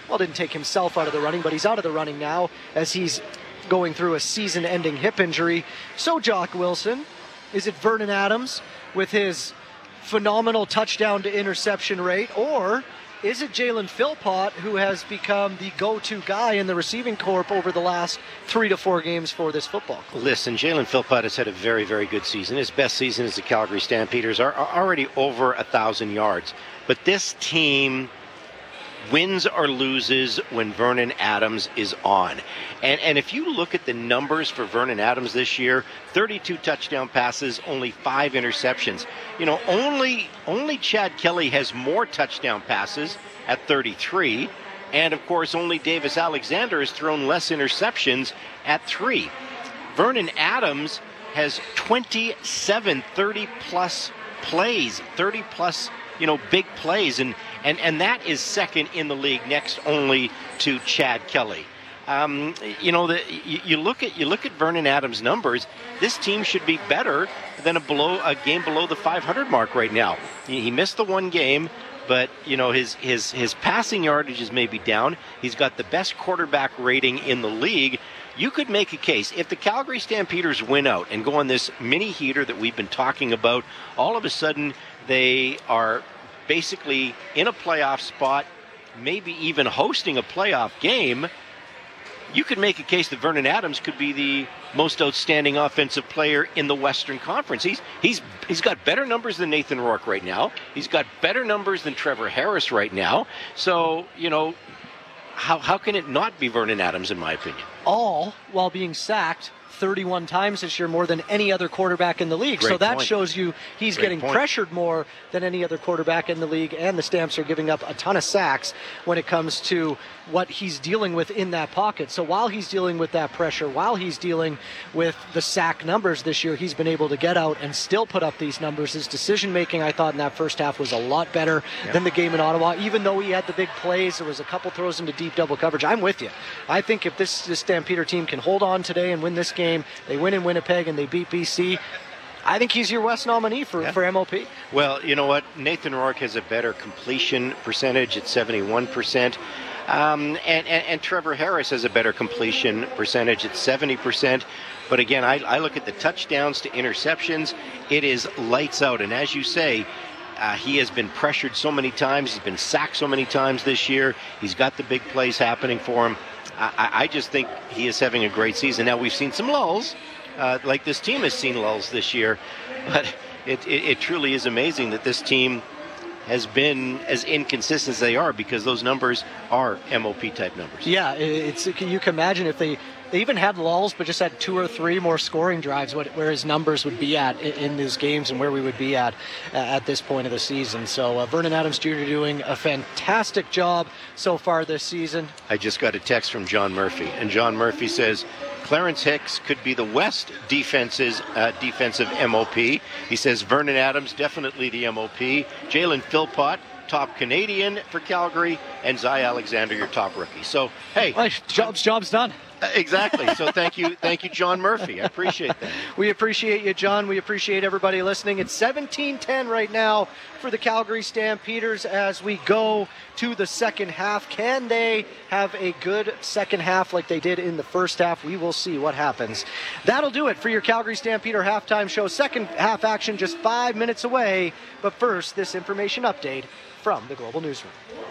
didn't take himself out of the running, but he's out of the running now as he's going through a season-ending hip injury. So Jock Wilson, is it Vernon Adams with his phenomenal touchdown to interception rate, or is it Jalen Philpott, who has become the go-to guy in the receiving corps over the last 3 to 4 games for this football club? Listen, Jalen Philpott has had a very, very good season. His best season as the Calgary Stampeders are already over 1,000 yards. But this team wins or loses when Vernon Adams is on. And if you look at the numbers for Vernon Adams this year, 32 touchdown passes, only 5 interceptions. You know, only Chad Kelly has more touchdown passes at 33. And, of course, only Davis Alexander has thrown less interceptions at 3. Vernon Adams has 27 30-plus plays, 30-plus big plays, and that is second in the league, next only to Chad Kelly. You look at Vernon Adams' numbers. This team should be better than a game below the 500 mark right now. He missed the one game, but his passing yardage is maybe down. He's got the best quarterback rating in the league. You could make a case, if the Calgary Stampeders win out and go on this mini heater that we've been talking about, all of a sudden they are basically in a playoff spot, maybe even hosting a playoff game. You could make a case that Vernon Adams could be the most outstanding offensive player in the Western Conference. He's got better numbers than Nathan Rourke right now. He's got better numbers than Trevor Harris right now. So, how can it not be Vernon Adams, in my opinion? All while being sacked 31 times this year, more than any other quarterback in the league. Great so that point. shows you he's getting pressured more than any other quarterback in the league, and the Stamps are giving up a ton of sacks when it comes to what he's dealing with in that pocket. So while he's dealing with that pressure, while he's dealing with the sack numbers this year, he's been able to get out and still put up these numbers. His decision-making, I thought, in that first half was a lot better than the game in Ottawa. Even though he had the big plays, there was a couple throws into deep double coverage. I'm with you. I think if this Stampeder team can hold on today and win this game, they win in Winnipeg and they beat BC, I think he's your West nominee for MOP. Well, you know what? Nathan Rourke has a better completion percentage at 71%. And Trevor Harris has a better completion percentage at 70%. But again, I look at the touchdowns to interceptions. It is lights out. And as you say, he has been pressured so many times. He's been sacked so many times this year. He's got the big plays happening for him. I just think he is having a great season. Now, we've seen some lulls, like this team has seen lulls this year. But it truly is amazing that this team has been as inconsistent as they are, because those numbers are MOP-type numbers. Yeah, you can imagine if they even had lulls, but just had 2 or 3 more scoring drives, where his numbers would be at in these games and where we would be at this point of the season. So Vernon Adams Jr. doing a fantastic job so far this season. I just got a text from John Murphy, and John Murphy says, Clarence Hicks could be the West defensive MOP. He says Vernon Adams, definitely the MOP. Jalen Philpott, top Canadian for Calgary, and Zy Alexander, your top rookie. So, hey. Well, job's done. Exactly. So thank you, John Murphy. I appreciate that. We appreciate you, John. We appreciate everybody listening. It's 17-10 right now for the Calgary Stampeders as we go to the second half. Can they have a good second half like they did in the first half? We will see what happens. That'll do it for your Calgary Stampeder halftime show. Second half action just 5 minutes away. But first, this information update from the Global Newsroom.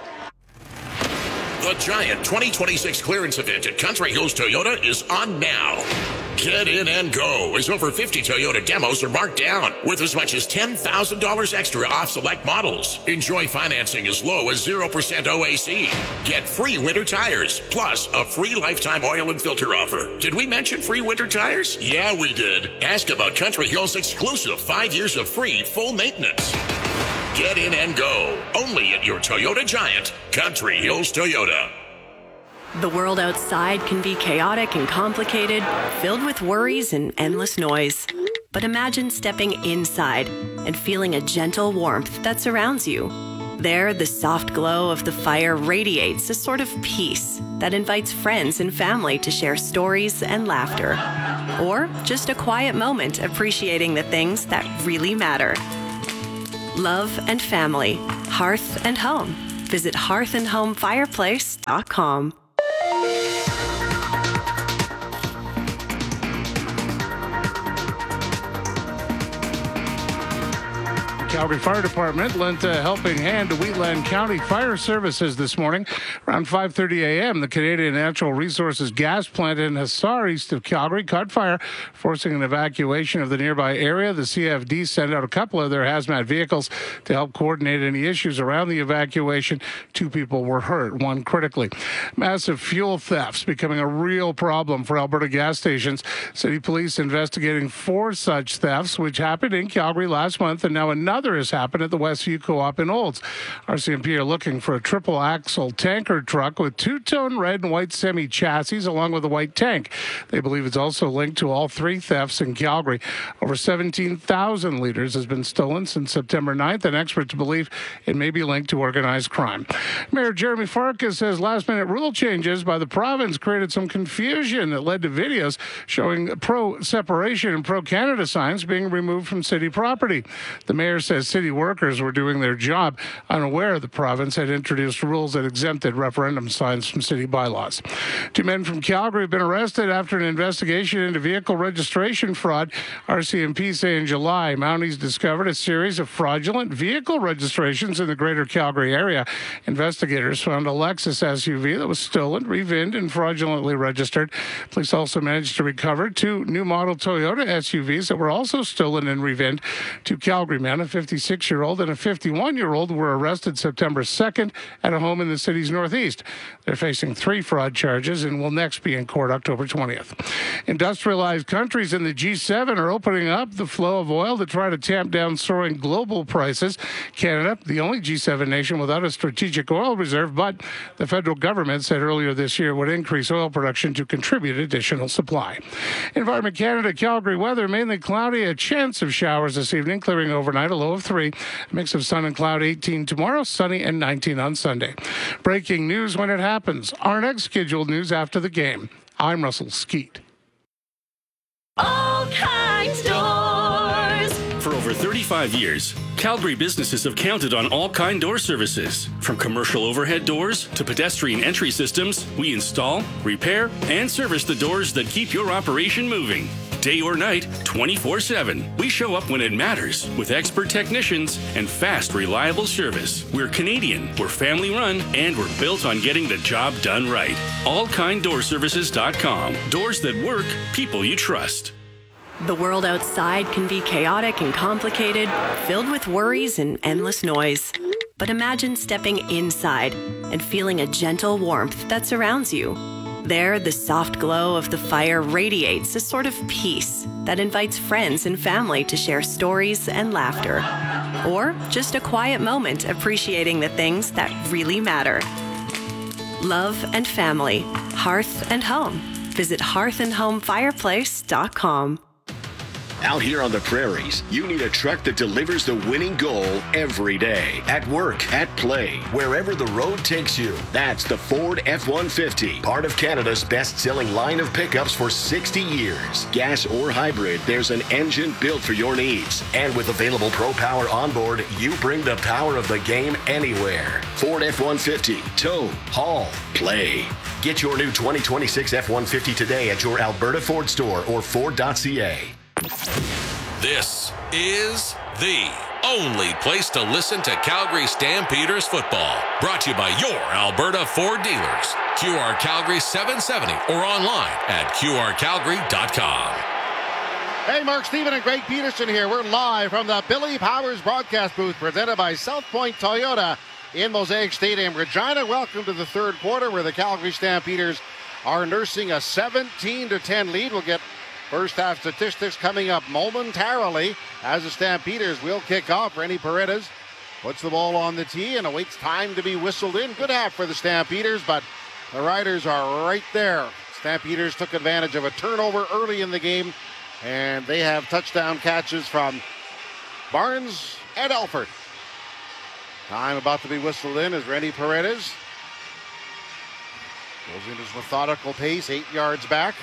The Giant 2026 clearance event at Country Hills Toyota is on now. Get in and go, as over 50 Toyota demos are marked down with as much as $10,000 extra off select models. Enjoy financing as low as 0% OAC. Get free winter tires, plus a free lifetime oil and filter offer. Did we mention free winter tires? Yeah, we did. Ask about Country Hills' exclusive 5 years of free full maintenance. Get in and go, only at your Toyota Giant, Country Hills Toyota. The world outside can be chaotic and complicated, filled with worries and endless noise. But imagine stepping inside and feeling a gentle warmth that surrounds you. There, the soft glow of the fire radiates a sort of peace that invites friends and family to share stories and laughter. Or just a quiet moment appreciating the things that really matter. Love and family, hearth and home. Visit hearthandhomefireplace.com. Calgary Fire Department lent a helping hand to Wheatland County Fire Services this morning. Around 5:30 a.m., the Canadian Natural Resources gas plant in Hussar, east of Calgary, caught fire, forcing an evacuation of the nearby area. The CFD sent out a couple of their hazmat vehicles to help coordinate any issues around the evacuation. 2 people were hurt, 1 critically. Massive fuel thefts becoming a real problem for Alberta gas stations. City police investigating 4 such thefts, which happened in Calgary last month, and now another has happened at the Westview Co-op in Olds. RCMP are looking for a triple-axle tanker truck with 2-tone red and white semi-chassis along with a white tank. They believe it's also linked to all 3 thefts in Calgary. Over 17,000 litres has been stolen since September 9th, and experts believe it may be linked to organized crime. Mayor Jeremy Farkas says last-minute rule changes by the province created some confusion that led to videos showing pro-separation and pro-Canada signs being removed from city property. The mayor says city workers were doing their job, unaware the province had introduced rules that exempted referendum signs from city bylaws. 2 men from Calgary have been arrested after an investigation into vehicle registration fraud. RCMP say in July, Mounties discovered a series of fraudulent vehicle registrations in the greater Calgary area. Investigators found a Lexus SUV that was stolen, revinned, and fraudulently registered. Police also managed to recover 2 new model Toyota SUVs that were also stolen and revinned. 2 Calgary men, a 56-year-old and a 51-year-old, were arrested September 2nd at a home in the city's northeast. They're facing 3 fraud charges and will next be in court October 20th. Industrialized countries in the G7 are opening up the flow of oil to try to tamp down soaring global prices. Canada, the only G7 nation without a strategic oil reserve, but the federal government said earlier this year would increase oil production to contribute additional supply. Environment Canada, Calgary weather, mainly cloudy, a chance of showers this evening, clearing overnight, a low of 3. A mix of sun and cloud, 18 tomorrow, sunny and 19 on Sunday. Breaking news when it happens. Our next scheduled news after the game. I'm Russell Skeet. All Kind Doors. For over 35 years, Calgary businesses have counted on All Kind Door services. From commercial overhead doors to pedestrian entry systems, we install, repair, and service the doors that keep your operation moving. Day or night, 24/7. We show up when it matters with expert technicians and fast, reliable service. We're Canadian, we're family run, and we're built on getting the job done right. AllKindDoorServices.com. Doors that work, people you trust. The world outside can be chaotic and complicated, filled with worries and endless noise. But imagine stepping inside and feeling a gentle warmth that surrounds you. There, the soft glow of the fire radiates a sort of peace that invites friends and family to share stories and laughter. Or just a quiet moment appreciating the things that really matter. Love and family, hearth and home. Visit hearthandhomefireplace.com. Out here on the prairies, you need a truck that delivers the winning goal every day. At work, at play, wherever the road takes you. That's the Ford F-150, part of Canada's best-selling line of pickups for 60 years. Gas or hybrid, there's an engine built for your needs. And with available Pro Power onboard, you bring the power of the game anywhere. Ford F-150, tow, haul, play. Get your new 2026 F-150 today at your Alberta Ford store or Ford.ca. This is the only place to listen to Calgary Stampeders football. Brought to you by your Alberta Ford dealers. QR Calgary 770 or online at qrcalgary.com. Hey, Mark Stephen and Greg Peterson here. We're live from the Billy Powers broadcast booth presented by South Point Toyota in Mosaic Stadium, Regina. Welcome to the third quarter where the Calgary Stampeders are nursing a 17-10 lead. We'll get first half statistics coming up momentarily as the Stampeders will kick off. Rennie Paredes puts the ball on the tee and awaits time to be whistled in. Good half for the Stampeders, but the Riders are right there. Stampeders took advantage of a turnover early in the game, and they have touchdown catches from Barnes and Elford. Time about to be whistled in as Rennie Paredes goes in his methodical pace, 8 yards back.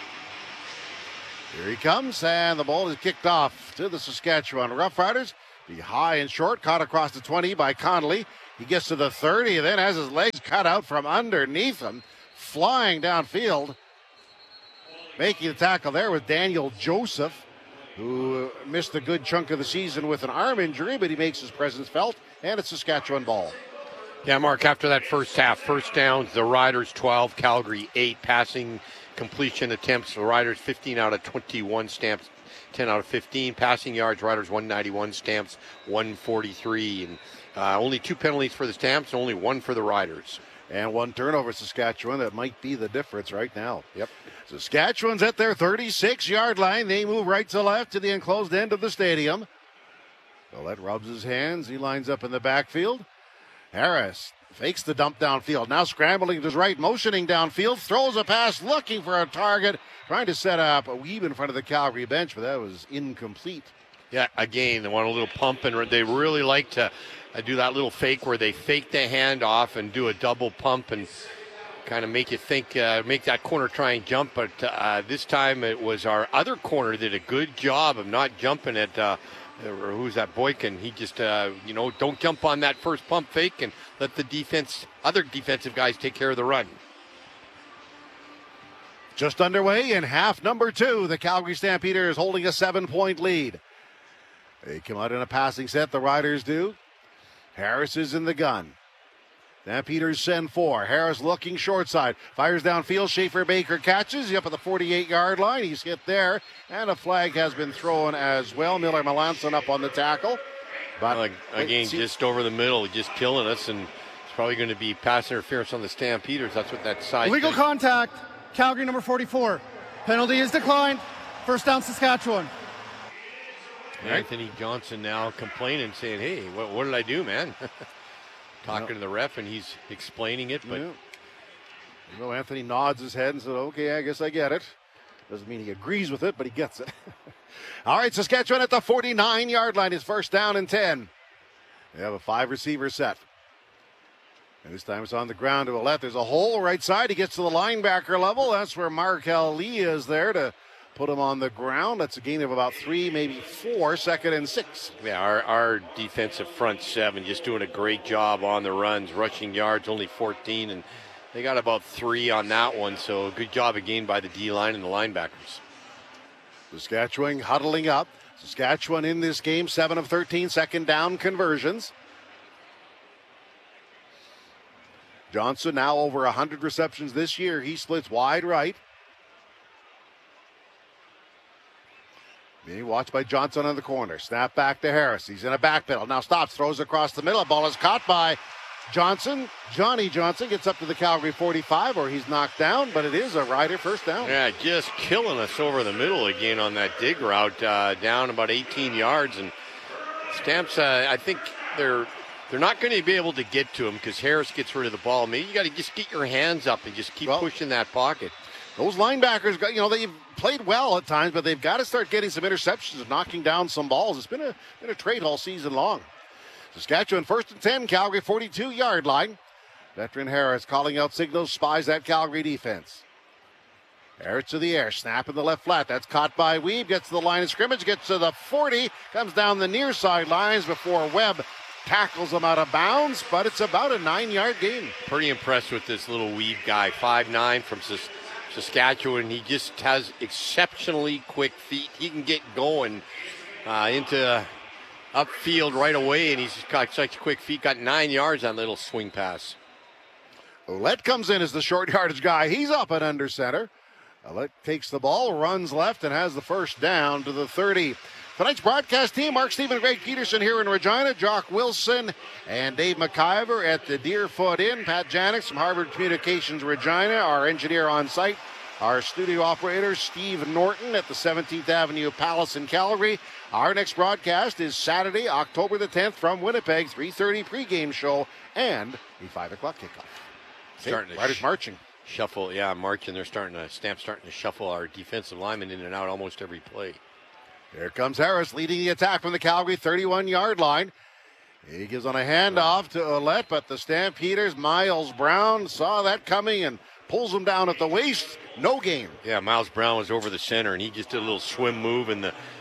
Here he comes, and the ball is kicked off to the Saskatchewan Roughriders. The high and short, caught across the 20 by Connolly. He gets to the 30, and then has his legs cut out from underneath him, flying downfield. Making the tackle there with Daniel Joseph, who missed a good chunk of the season with an arm injury, but he makes his presence felt, and it's Saskatchewan ball. Yeah, Mark, after that first half, first downs, the Riders 12, Calgary 8. Passing completion attempts, the Riders 15 out of 21, Stamps 10 out of 15. Passing yards, Riders 191, Stamps 143. And only 2 penalties for the Stamps and only 1 for the Riders. And 1 turnover, Saskatchewan. That might be the difference right now. Yep. Saskatchewan's at their 36-yard line. They move right to left to the enclosed end of the stadium. Ouellette rubs his hands. He lines up in the backfield. Harris fakes the dump downfield. Now scrambling to his right, motioning downfield. Throws a pass, looking for a target. Trying to set up a weave in front of the Calgary bench, but that was incomplete. Yeah, again, they want a little pump, and they really like to do that little fake where they fake the handoff and do a double pump and kind of make you think, make that corner try and jump. But this time it was our other corner did a good job of not jumping at, who's that, Boykin. He just, don't jump on that first pump fake and let the other defensive guys take care of the run. Just underway in half number 2. The Calgary Stampeders holding a 7-point lead. They come out in a passing set, the Riders do. Harris is in the gun. Stampeders send 4. Harris looking short side. Fires downfield. Schaefer Baker catches. He's up at the 48-yard line. He's hit there. And a flag has been thrown as well. Miller Melanson up on the tackle. But again, just over the middle, just killing us. And it's probably going to be pass interference on the Stampeders. That's what that side Illegal contact. Calgary number 44. Penalty is declined. First down, Saskatchewan. Anthony Johnson now complaining, saying, hey, what did I do, man? Talking to the ref, and he's explaining it. But Anthony nods his head and said, okay, I guess I get it. Doesn't mean he agrees with it, but he gets it. All right, Saskatchewan at the 49-yard line is first down and 10. They have a 5-receiver set. And this time it's on the ground to Ouellette. There's a hole right side. He gets to the linebacker level. That's where Markel Lee is there to put him on the ground. That's a gain of about 3, maybe 4, 2nd and 6. Yeah, our defensive front 7 just doing a great job on the runs. Rushing yards only 14, and they got about 3 on that one. So good job again by the D-line and the linebackers. Saskatchewan huddling up. Saskatchewan in this game, 7 of 13 second down conversions. Johnson now over 100 receptions this year. He splits wide right. Being watched by Johnson on the corner. Snap back to Harris. He's in a backpedal. Now stops, throws across the middle. Ball is caught by Johnson. Johnny Johnson gets up to the Calgary 45, or he's knocked down, but it is a Rider first down. Yeah, just killing us over the middle again on that dig route, down about 18 yards. And Stamps, I think they're not going to be able to get to him because Harris gets rid of the ball. Maybe you got to just get your hands up and just keep pushing that pocket. Those linebackers, they've played well at times, but they've got to start getting some interceptions and knocking down some balls. It's been a trait all season long. Saskatchewan first and 10, Calgary 42-yard line. Veteran Harris calling out signals, spies that Calgary defense. Harris to the air, snap in the left flat. That's caught by Weeb, gets to the line of scrimmage, gets to the 40, comes down the near sidelines before Webb tackles him out of bounds, but it's about a 9-yard gain. Pretty impressed with this little Weeb guy, 5'9" from Saskatchewan. He just has exceptionally quick feet. He can get going into upfield right away, and he's got such quick feet. Got 9 yards on little swing pass. Ouellette comes in as the short yardage guy. He's up and under center. Ouellette takes the ball, runs left, and has the first down to the 30. Tonight's broadcast team, Mark Stephen and Greg Peterson here in Regina, Jock Wilson and Dave McIver at the Deerfoot Inn, Pat Janik from Harvard Communications Regina, our engineer on site, our studio operator Steve Norton at the 17th Avenue Palace in Calgary. Our next broadcast is Saturday, October the 10th from Winnipeg, 3:30 pregame show and a 5 o'clock kickoff. Starting Riders marching. Shuffle, marching. They're starting to shuffle our defensive linemen in and out almost every play. Here comes Harris leading the attack from the Calgary 31-yard line. He gives on a handoff to Ouellette, but the Stampeders, Miles Brown, saw that coming and pulls him down at the waist. No gain. Yeah, Miles Brown was over the center, and he just did a little swim move, and the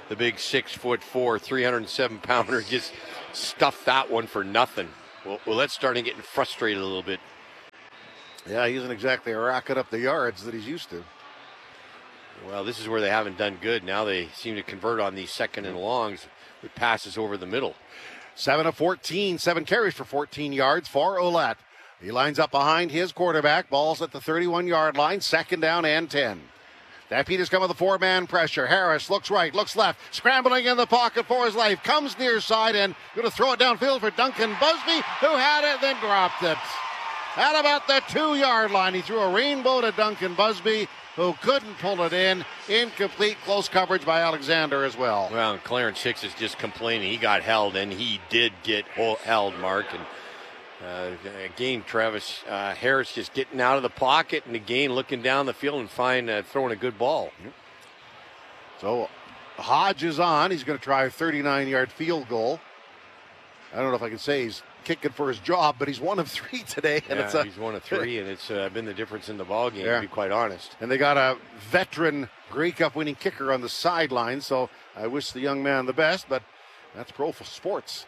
the big 6'4", 307-pounder just stuffed that one for nothing. Well, that's starting getting frustrated a little bit. Yeah, he isn't exactly racking up the yards that he's used to. Well, this is where they haven't done good. Now they seem to convert on these second and longs with passes over the middle. 7 of 14, 7 carries for 14 yards for Ouellette. He lines up behind his quarterback. Ball's at the 31-yard line, second down and 10. Stampeders come with a four-man pressure. Harris looks right, looks left, scrambling in the pocket for his life. Comes near side and going to throw it downfield for Duncan Busby, who had it, then dropped it. At about the 2-yard line, he threw a rainbow to Duncan Busby, who couldn't pull it in. Incomplete, close coverage by Alexander as well. Well, Clarence Hicks is just complaining. He got held, and he did get held, Mark. And again, Travis Harris just getting out of the pocket, and again looking down the field and throwing a good ball. So Hodge is on. He's going to try a 39-yard field goal. I don't know if I can say he's kicking for his job, but he's 1 of 3 today. And he's 1 of 3, and it's been the difference in the ball game, to be quite honest. And they got a veteran Grey Cup winning kicker on the sideline, so I wish the young man the best, but that's pro sports.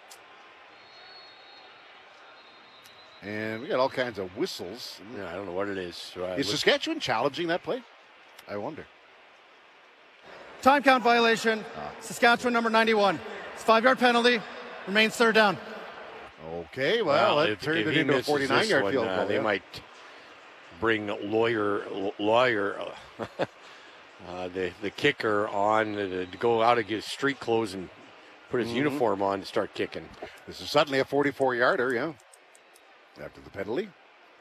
And we got all kinds of whistles. Yeah, I don't know what it is. Is Saskatchewan challenging that play? I wonder. Time count violation. Saskatchewan number 91. It's a 5-yard penalty. Remains third down. Okay, well it turned it into a 49-yard field goal. They might bring lawyer the kicker on to go out and get his street clothes and put his uniform on to start kicking. This is suddenly a 44-yarder, yeah. After the penalty.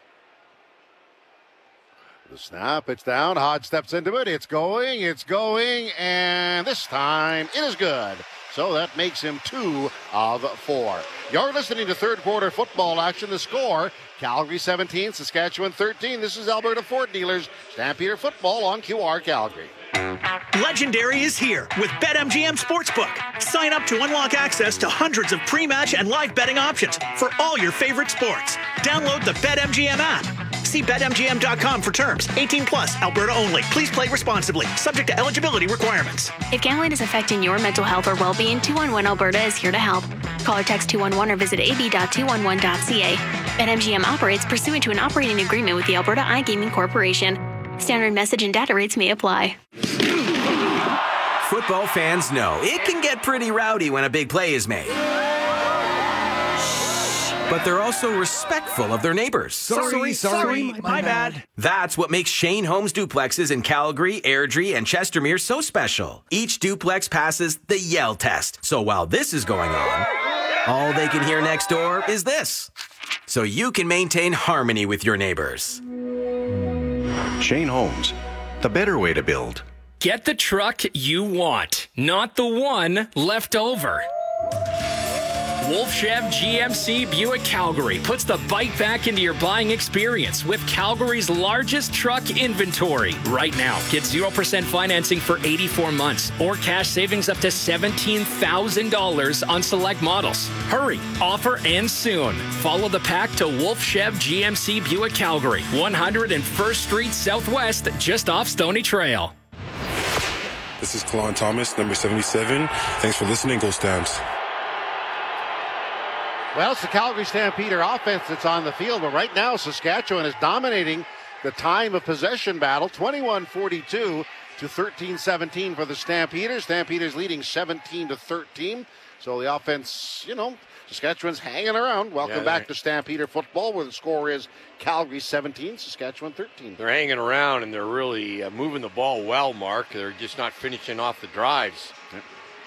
The snap, it's down. Hodge steps into it. It's going, and this time it is good. So that makes him 2 of 4. You're listening to third quarter football action. The score, Calgary 17, Saskatchewan 13. This is Alberta Ford Dealers, Stampeder Football on QR Calgary. Legendary is here with BetMGM Sportsbook. Sign up to unlock access to hundreds of pre-match and live betting options for all your favorite sports. Download the BetMGM app. See BetMGM.com for terms. 18 plus, Alberta only. Please play responsibly. Subject to eligibility requirements. If gambling is affecting your mental health or well-being, 211 Alberta is here to help. Call or text 211 or visit ab.211.ca. BetMGM operates pursuant to an operating agreement with the Alberta iGaming Corporation. Standard message and data rates may apply. Football fans know it can get pretty rowdy when a big play is made. But they're also respectful of their neighbors. Sorry, my bad. That's what makes Shane Homes duplexes in Calgary, Airdrie, and Chestermere so special. Each duplex passes the Yell test. So while this is going on, all they can hear next door is this. So you can maintain harmony with your neighbors. Shane Homes, the better way to build. Get the truck you want, not the one left over. Wolf Chev GMC Buick Calgary puts the bike back into your buying experience with Calgary's largest truck inventory. Right now, get 0% financing for 84 months or cash savings up to $17,000 on select models. Hurry, offer ends soon. Follow the pack to Wolf Chev GMC Buick Calgary, 101st Street Southwest, just off Stony Trail. This is Kalon Thomas, number 77. Thanks for listening, Go Stamps. Well, it's the Calgary Stampeder offense that's on the field, but right now Saskatchewan is dominating the time of possession battle, 21-42 to 13-17 for the Stampeders. Stampeders leading 17-13. So the offense, Saskatchewan's hanging around. Welcome back to Stampeder football, where the score is Calgary 17, Saskatchewan 13. They're hanging around, and they're really moving the ball well, Mark. They're just not finishing off the drives. Yep.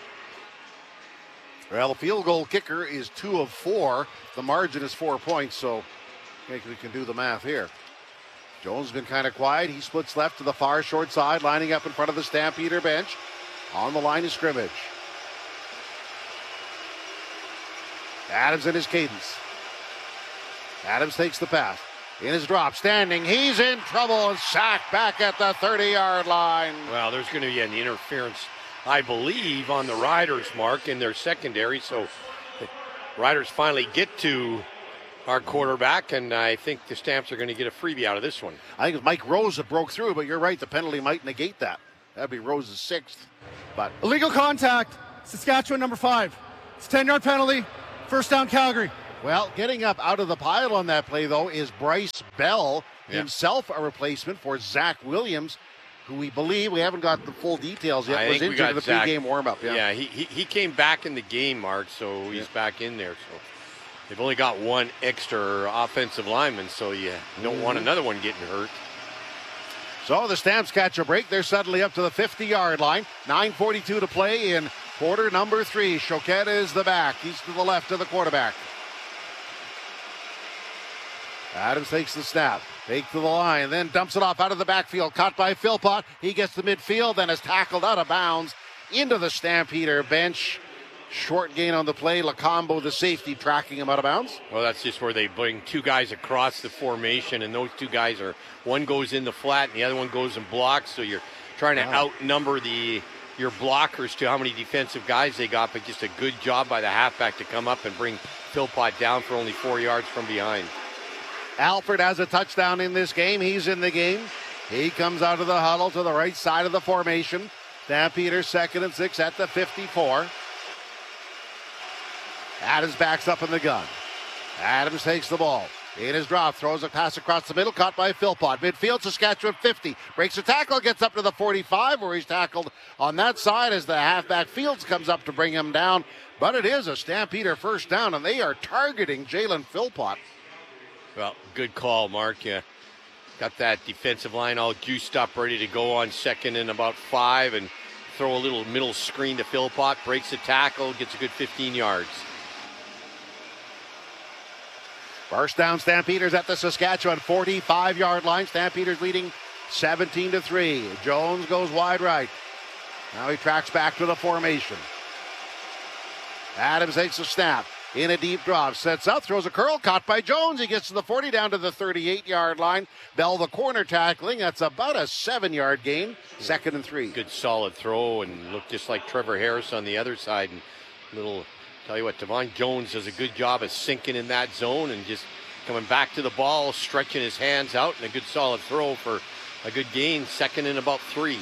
Well, the field goal kicker is 2 of 4. The margin is 4 points, so maybe we can do the math here. Jones has been kind of quiet. He splits left to the far short side, lining up in front of the Stampeder bench on the line of scrimmage. Adams in his cadence. Adams takes the pass. In his drop, standing. He's in trouble and sacked back at the 30-yard line. Well, there's going to be an interference, I believe, on the Riders, Mark, in their secondary. So the Riders finally get to our quarterback, and I think the Stamps are going to get a freebie out of this one. I think it was Mike Rose that broke through, but you're right, the penalty might negate that. That'd be Rose's 6th. But Illegal contact, Saskatchewan number 5. It's a 10-yard penalty. First down, Calgary. Well, getting up out of the pile on that play, though, is Bryce Bell, himself a replacement for Zach Williams, who we believe, we haven't got the full details yet, was injured in the pregame warm-up. Yeah, he came back in the game, Mark, so he's back in there. So they've only got one extra offensive lineman, so you don't want another one getting hurt. So the Stamps catch a break. They're suddenly up to the 50-yard line. 9:42 to play in quarter number 3. Choquette is the back. He's to the left of the quarterback. Adams takes the snap. Fake to the line, then dumps it off out of the backfield. Caught by Philpott. He gets to midfield, then is tackled out of bounds into the Stampeder bench. Short gain on the play. Lacombo, the safety, tracking him out of bounds. Well, that's just where they bring two guys across the formation, and those two guys one goes in the flat and the other one goes and blocks, so you're trying to outnumber your blockers to how many defensive guys they got, but just a good job by the halfback to come up and bring Philpott down for only 4 yards from behind. Alford has a touchdown in this game. He's in the game. He comes out of the huddle to the right side of the formation. Stampeders 2nd and 6 at the 54. Adams backs up in the gun. Adams takes the ball. In his drop, throws a pass across the middle, caught by Philpott. Midfield, Saskatchewan 50. Breaks a tackle, gets up to the 45, where he's tackled on that side as the halfback Fields comes up to bring him down. But it is a Stampeder first down, and they are targeting Jalen Philpott. Well, good call, Mark. Yeah, got that defensive line all juiced up, ready to go on 2nd and about 5, and throw a little middle screen to Philpott. Breaks the tackle, gets a good 15 yards. First down, Stampeders at the Saskatchewan 45-yard line. Stampeders leading 17-3. Jones goes wide right. Now he tracks back to the formation. Adams takes a snap. In a deep drop, sets up, throws a curl, caught by Jones. He gets to the 40, down to the 38-yard line. Bell, the corner tackling. That's about a 7-yard gain. 2nd and 3. Good solid throw, and looked just like Trevor Harris on the other side. And tell you what, Devon Jones does a good job of sinking in that zone and just coming back to the ball, stretching his hands out, and a good solid throw for a good gain. 2nd and about 3.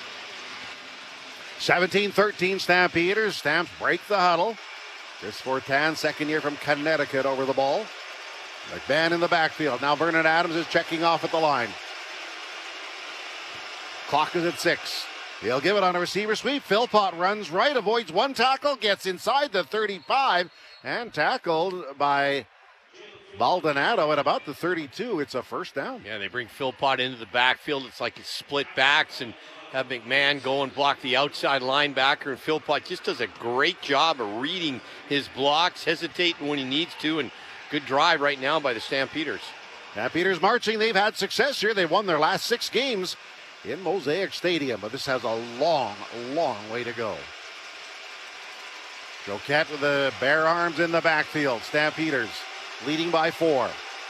17-13 Stampeders. Stamps break the huddle. Chris Fortan, 2nd year from Connecticut, over the ball. McMahon in the backfield. Now Vernon Adams is checking off at the line. Clock is at 6. He'll give it on a receiver sweep. Philpott runs right, avoids one tackle, gets inside the 35, and tackled by Baldonado at about the 32. It's a first down. Yeah, they bring Philpott into the backfield. It's like it's split backs, and have McMahon go and block the outside linebacker, and Philpott just does a great job of reading his blocks, hesitating when he needs to, and good drive right now by the Stampeders. Stampeders marching. They've had success here. They've won their last 6 games in Mosaic Stadium, but this has a long, long way to go. Choquette with the bare arms in the backfield. Stampeders leading by 4.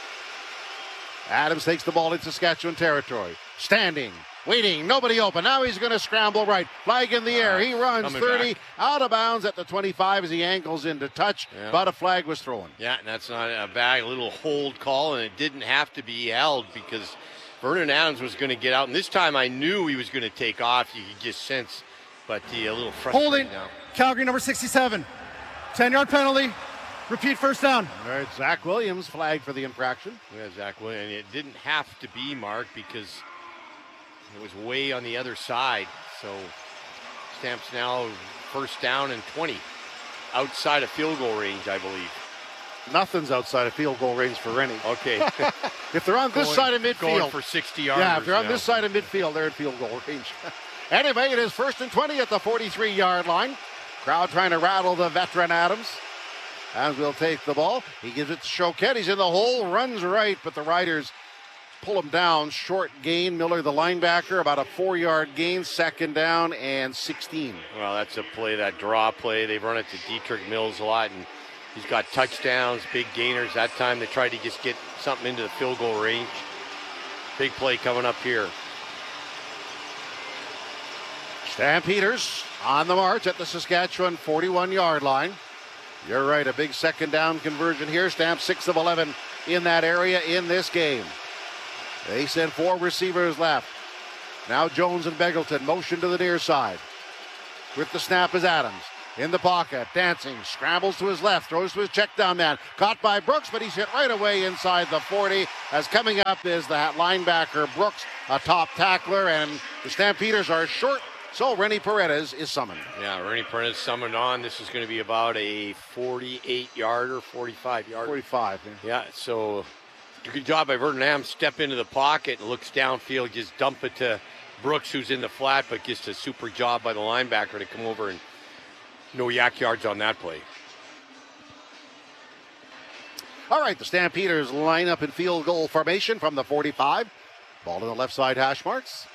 Adams takes the ball in Saskatchewan territory. Standing. Waiting, nobody open. Now he's going to scramble right. Flag in the air. He runs 30 out of bounds at the 25 as he ankles into touch, but a flag was thrown. Yeah, and that's not a bad little hold call, and it didn't have to be held because Vernon Adams was going to get out, and this time I knew he was going to take off. You could just sense, but a little frustrating holding now. Calgary number 67. 10-yard penalty. Repeat first down. All right, Zach Williams flagged for the infraction. Yeah, Zach Williams. And it didn't have to be, Mark, because it was way on the other side. So Stamps now first down and 20. Outside of field goal range, I believe. Nothing's outside of field goal range for Rennie. Okay. If they're on this side of midfield. Going for 60 yards. Yeah, if they're on this side of midfield, they're at field goal range. Anyway, it is 1st and 20 at the 43-yard line. Crowd trying to rattle the veteran Adams. Adams will take the ball. He gives it to Choquette. He's in the hole, runs right, but the Riders pull him down. Short gain. Miller, the linebacker, about a 4-yard gain. 2nd down and 16. Well, that's a play, that draw play. They've run it to Dietrich Mills a lot, and he's got touchdowns, big gainers. That time they tried to just get something into the field goal range. Big play coming up here. Stampeders on the march at the Saskatchewan 41-yard line. You're right, a big 2nd down conversion here. Stamps 6 of 11 in that area in this game. They send 4 receivers left. Now Jones and Begelton motion to the near side. With the snap is Adams. In the pocket, dancing, scrambles to his left, throws to his check down man. Caught by Brooks, but he's hit right away inside the 40. As coming up is the linebacker Brooks, a top tackler, and the Stampeders are short, so Rennie Paredes is summoned. Yeah, Rennie Paredes summoned on. This is going to be about a 48-yarder, 45-yarder. 45. Yeah, so good job by Vernon Adams. Step into the pocket and looks downfield, just dump it to Brooks, who's in the flat, but gets a super job by the linebacker to come over and no yak yards on that play. All right, the Stampeders line up in field goal formation from the 45. Ball to the left side hash marks.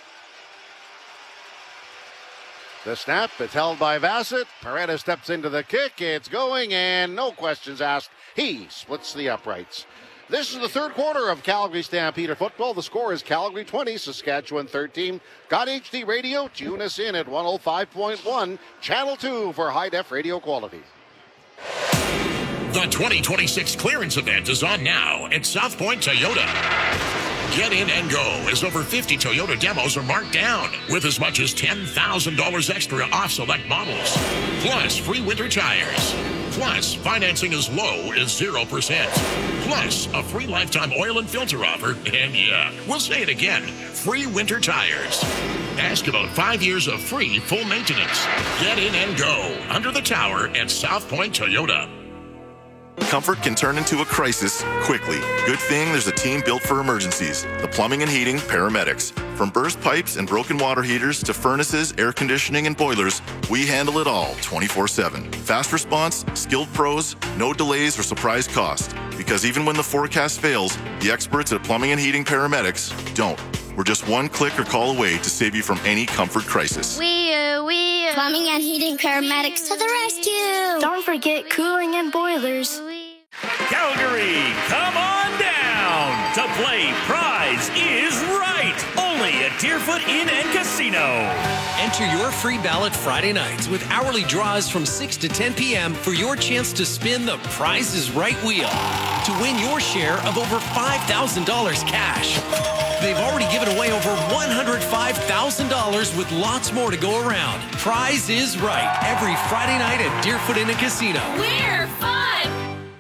The snap, it's held by Bassett. Paredes steps into the kick. It's going, and no questions asked. He splits the uprights. This is the third quarter of Calgary Stampeder football. The score is Calgary 20, Saskatchewan 13. Got HD radio? Tune us in at 105.1, Channel 2 for high-def radio quality. The 2026 clearance event is on now at South Point Toyota. Get in and go as over 50 Toyota demos are marked down with as much as $10,000 extra off select models. Plus free winter tires. Plus financing as low as 0%. Plus a free lifetime oil and filter offer. And yeah, we'll say it again, free winter tires. Ask about 5 years of free full maintenance. Get in and go under the tower at South Point Toyota. Comfort can turn into a crisis quickly. Good thing there's a team built for emergencies. The Plumbing and Heating Paramedics. From burst pipes and broken water heaters to furnaces, air conditioning, and boilers, we handle it all 24/7. Fast response, skilled pros, no delays or surprise cost. Because even when the forecast fails, the experts at Plumbing and Heating Paramedics don't. We're just one click or call away to save you from any comfort crisis. Plumbing and Heating Paramedics to the rescue. Don't forget cooling and boilers. Calgary, come on down to play Prize is Right. Only at Deerfoot Inn and Casino. Enter your free ballot Friday nights with hourly draws from 6 to 10 p.m. for your chance to spin the Prize is Right wheel to win your share of over $5,000 cash. They've already given away over $105,000 with lots more to go around. Prize is Right every Friday night at Deerfoot Inn and Casino. We're fun!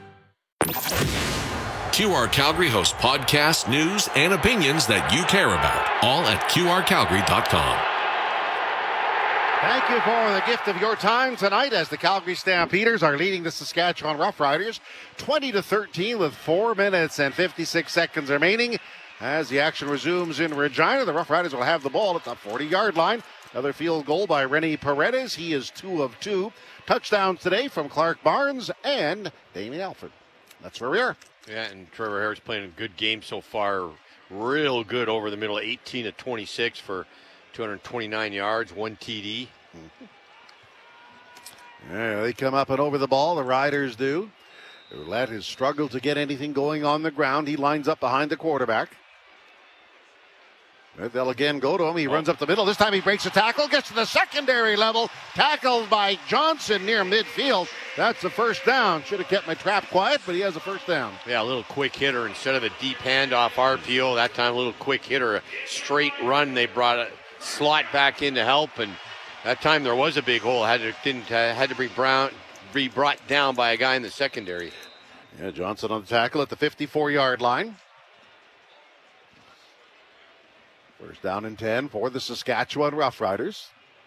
QR Calgary hosts podcasts, news, and opinions that you care about. All at QRCalgary.com. Thank you for the gift of your time tonight as the Calgary Stampeders are leading the Saskatchewan Roughriders 20-13 with 4 minutes and 56 seconds remaining. As the action resumes in Regina, the Roughriders will have the ball at the 40-yard line. Another field goal by Rennie Paredes. He is 2 of 2. Touchdowns today from Clark Barnes and Damien Alford. That's where we are. Yeah, and Trevor Harris playing a good game so far. Real good over the middle, 18 of 26 for 229 yards, 1 TD. Yeah, they come up and over the ball, the Riders do. Ouellette has struggled to get anything going on the ground. He lines up behind the quarterback. They'll again go to him. He runs up the middle. This time he breaks a tackle, gets to the secondary level. Tackled by Johnson near midfield. That's the first down. Should have kept my trap quiet, but he has a first down. Yeah, a little quick hitter instead of a deep handoff RPO. That time a little quick hitter, a straight run. They brought a slot back in to help, and that time there was a big hole. Had to be brought down by a guy in the secondary. Yeah, Johnson on the tackle at the 54-yard line. First down and 10 for the Saskatchewan Roughriders.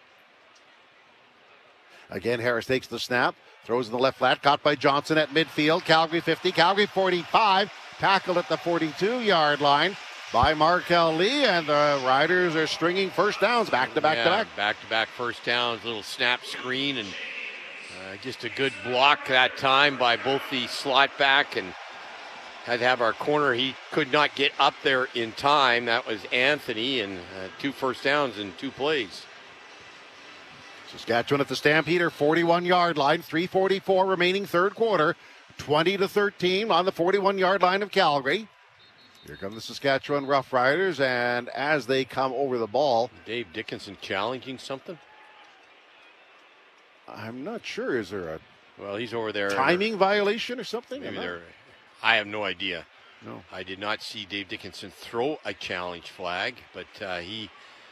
Again, Harris takes the snap, throws in the left flat, caught by Johnson at midfield. Calgary 50, Calgary 45, tackled at the 42-yard line by Markel Lee, and the Riders are stringing first downs back-to-back. Back-to-back first downs, little snap screen, and just a good block that time by both the slot back and had to have our corner. He could not get up there in time. That was Anthony, and 2 first downs in 2 plays. Saskatchewan at the Stampeder 41-yard line, 3:44 remaining third quarter, 20-13 on the 41-yard line of Calgary. Here come the Saskatchewan Roughriders, and as they come over the ball, Dave Dickinson challenging something? I'm not sure. Is there a he's over there timing violation or something? Maybe I have no idea. No. I did not see Dave Dickinson throw a challenge flag, but he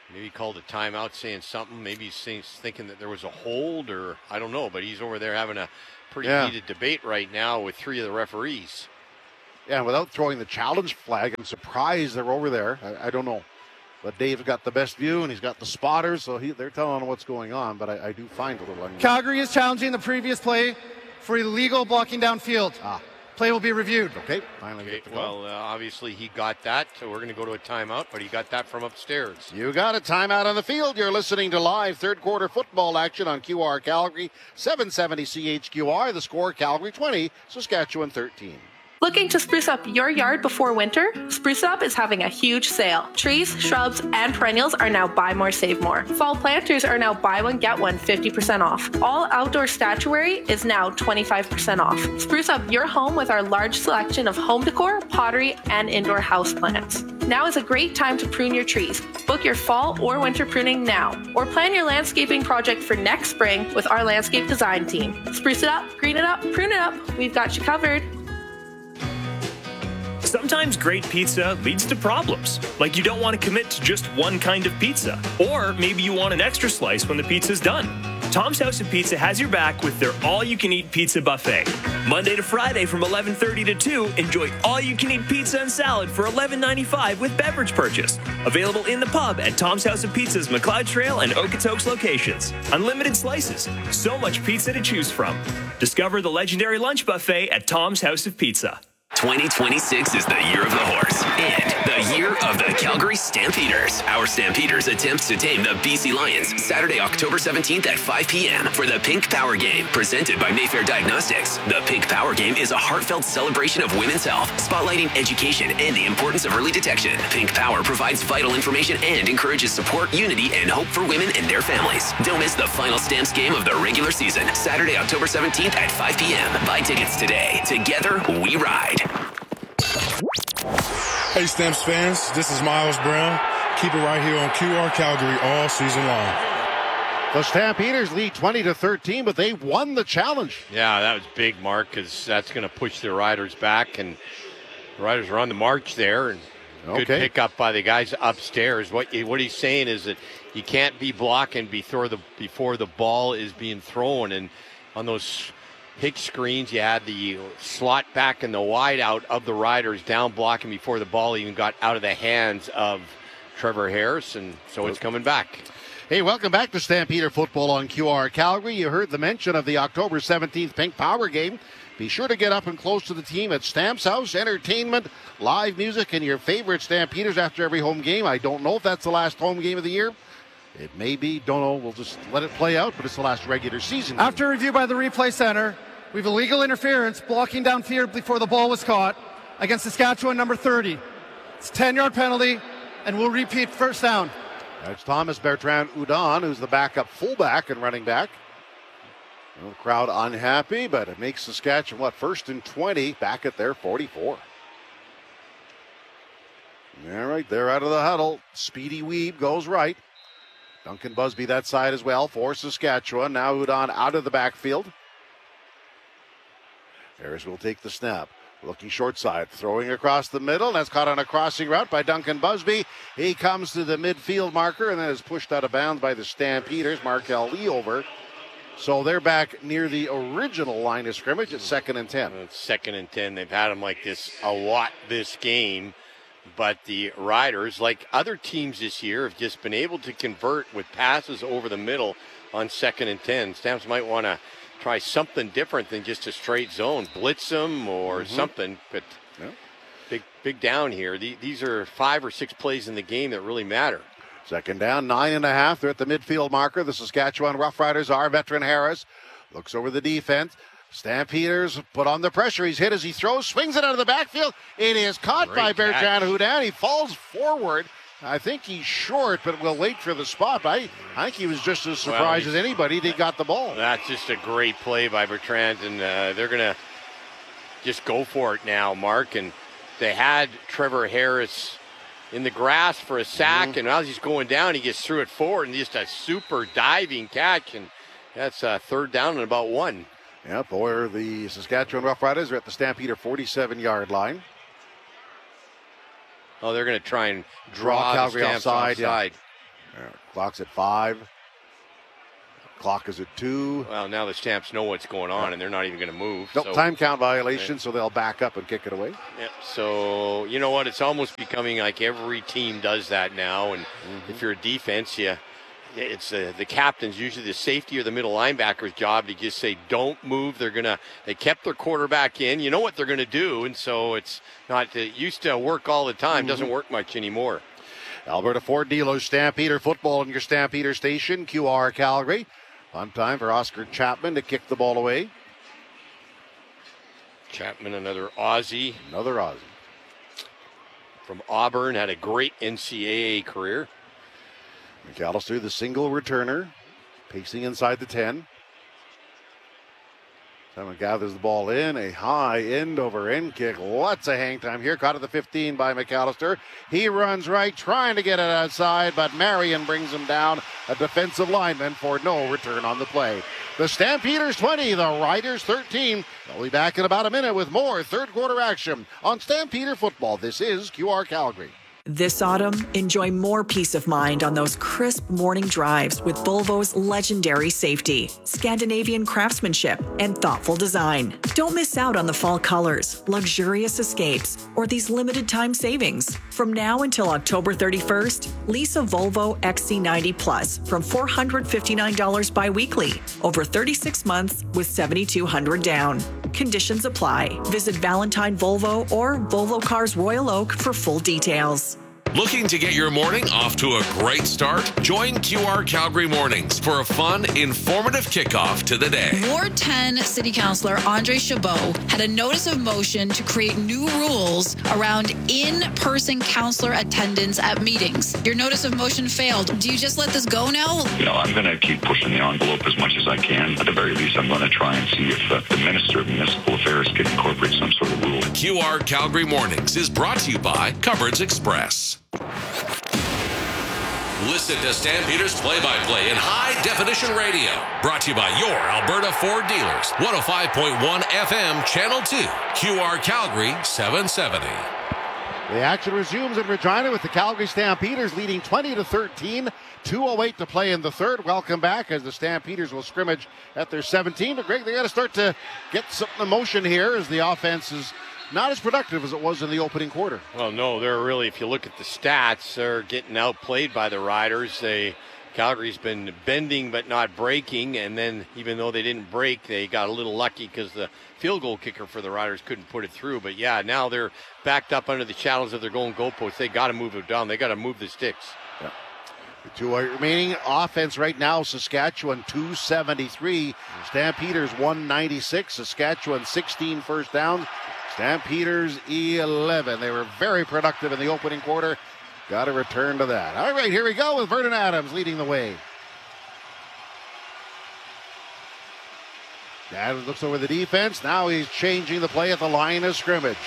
Maybe he called a timeout saying something. Maybe he's thinking that there was a hold, or I don't know. But he's over there having a pretty heated debate right now with 3 of the referees. Yeah, without throwing the challenge flag, I'm surprised they're over there. I don't know. But Dave's got the best view, and he's got the spotters, so they're telling him what's going on. But I do find it a little unusual. Calgary is challenging the previous play for illegal blocking downfield. Play will be reviewed. Okay, finally. Okay, well, obviously he got that, so we're going to go to a timeout, but he got that from upstairs. You got a timeout on the field. You're listening to live third quarter football action on QR Calgary, 770 CHQR. The score, Calgary 20, Saskatchewan 13. Looking to spruce up your yard before winter? Spruce Up is having a huge sale. Trees, shrubs, and perennials are now buy more, save more. Fall planters are now buy one, get one 50% off. All outdoor statuary is now 25% off. Spruce up your home with our large selection of home decor, pottery, and indoor houseplants. Now is a great time to prune your trees. Book your fall or winter pruning now, or plan your landscaping project for next spring with our landscape design team. Spruce it up, green it up, prune it up. We've got you covered. Sometimes great pizza leads to problems, like you don't want to commit to just one kind of pizza, or maybe you want an extra slice when the pizza's done. Tom's House of Pizza has your back with their all-you-can-eat pizza buffet. Monday to Friday from 11:30 to 2, enjoy all-you-can-eat pizza and salad for $11.95 with beverage purchase. Available in the pub at Tom's House of Pizza's McLeod Trail and Okotoks locations. Unlimited slices, so much pizza to choose from. Discover the legendary lunch buffet at Tom's House of Pizza. 2026 is the year of the horse and the year of the Calgary Stampeders. Our Stampeders attempts to tame the BC Lions Saturday, October 17th at 5 p.m. for the Pink Power Game, presented by Mayfair Diagnostics. The Pink Power Game is a heartfelt celebration of women's health, spotlighting education and the importance of early detection. Pink Power provides vital information and encourages support, unity, and hope for women and their families. Don't miss the final Stamps game of the regular season, Saturday, October 17th at 5 p.m. Buy tickets today. Together, we ride. Hey, Stamps fans, this is Miles Brown. Keep it right here on QR Calgary all season long. The Stampeders lead 20-13, but they won the challenge. Yeah, that was big, Mark, because that's going to push the Riders back, and the Riders are on the march there, and good pickup by the guys upstairs. What he's saying is that you can't be blocking before the ball is being thrown, and on those Hicks screens, you had the slot back and the wide out of the Riders down blocking before the ball even got out of the hands of Trevor Harris, and so it's coming back. Hey, welcome back to Stampeder Football on QR Calgary. You heard the mention of the October 17th Pink Power Game. Be sure to get up and close to the team at Stamps House. Entertainment, live music, and your favorite Stampeders after every home game. I don't know if that's the last home game of the year. It may be, don't know. We'll just let it play out, but it's the last regular season game. After review by the replay center, we have illegal interference blocking downfield before the ball was caught against Saskatchewan number 30. It's a 10-yard penalty, and we'll repeat first down. That's Thomas Bertrand Udon, who's the backup fullback and running back. Well, the crowd unhappy, but it makes Saskatchewan, first and 20, back at their 44. All right, they're out of the huddle. Speedy Weeb goes right. Duncan Busby that side as well for Saskatchewan. Now Udon out of the backfield. Harris will take the snap. Looking short side, throwing across the middle. That's caught on a crossing route by Duncan Busby. He comes to the midfield marker and then is pushed out of bounds by the Stampeders. Markel Lee over. So they're back near the original line of scrimmage at 2nd and 10. It's 2nd and 10. They've had them like this a lot this game. But the Riders, like other teams this year, have just been able to convert with passes over the middle on 2nd and 10. Stamps might want to try something different than just a straight zone. Blitz them or something. But big down here. These are 5 or 6 plays in the game that really matter. 2nd down, 9.5. They're at the midfield marker. The Saskatchewan Roughriders are. Veteran Harris looks over the defense. Stampeders put on the pressure. He's hit as he throws, swings it out of the backfield. It is caught by Bertrand Houdan. He falls forward. I think he's short, but we'll wait for the spot. I think he was just as surprised as anybody he got the ball. That's just a great play by Bertrand, and they're going to just go for it now, Mark. And they had Trevor Harris in the grass for a sack, and as he's going down, he gets through it forward, and just a super diving catch, and that's 3rd down and about 1. Yep, or the Saskatchewan Roughriders are at the Stampeder 47-yard line. Oh, they're going to try and draw Calgary offside. Yeah. Clock's at 5. Clock is at 2. Well, now the Stamps know what's going on, and they're not even going to move. Nope, time count violation, so they'll back up and kick it away. Yep. So, you know what? It's almost becoming like every team does that now. And if you're a defense, it's the captain's, usually the safety or the middle linebacker's job to just say, don't move. They kept their quarterback in. You know what they're going to do. And so it used to work all the time. Doesn't work much anymore. Alberta Ford dealers, Stampeder football in your Stampeder station, QR Calgary. On time for Oscar Chapman to kick the ball away. Chapman, another Aussie. Another Aussie. From Auburn, had a great NCAA career. McAllister, the single returner, pacing inside the 10. Someone gathers the ball in, a high end-over-end kick. Lots of hang time here. Caught at the 15 by McAllister. He runs right, trying to get it outside, but Marion brings him down. A defensive lineman for no return on the play. The Stampeders 20, the Riders 13. They'll be back in about a minute with more third quarter action on Stampeder football. This is QR Calgary. This autumn, enjoy more peace of mind on those crisp morning drives with Volvo's legendary safety, Scandinavian craftsmanship, and thoughtful design. Don't miss out on the fall colors, luxurious escapes, or these limited time savings. From now until October 31st, lease a Volvo XC90 Plus from $459 bi-weekly over 36 months with $7,200 down. Conditions apply. Visit Valentine Volvo or Volvo Cars Royal Oak for full details. Looking to get your morning off to a great start? Join QR Calgary Mornings for a fun, informative kickoff to the day. Ward 10 City Councillor Andre Chabot had a notice of motion to create new rules around in-person councillor attendance at meetings. Your notice of motion failed. Do you just let this go now? I'm going to keep pushing the envelope as much as I can. At the very least, I'm going to try and see if the Minister of Municipal Affairs can incorporate some sort of rule. QR Calgary Mornings is brought to you by Cupboards Express. Listen to Stampeders play-by-play in high-definition radio. Brought to you by your Alberta Ford dealers. 105.1 FM, Channel 2. QR Calgary, 770. The action resumes in Regina with the Calgary Stampeders leading 20-13. 2:08 to play in the third. Welcome back as the Stampeders will scrimmage at their 17. But Greg, they got to start to get some emotion here as the offense is not as productive as it was in the opening quarter. Well, no, they're really, if you look at the stats, they're getting outplayed by the Riders. Calgary's been bending but not breaking, and then even though they didn't break, they got a little lucky because the field goal kicker for the Riders couldn't put it through. But yeah, now they're backed up under the shadows of their goal posts. They got to move it down. They got to move the sticks. Yeah. The two remaining offense right now, Saskatchewan 273, Stampeders 196, Saskatchewan 16 first downs. Stampeders 11. They were very productive in the opening quarter. Got to return to that. All right, here we go with Vernon Adams leading the way. Adams looks over the defense. Now he's changing the play at the line of scrimmage.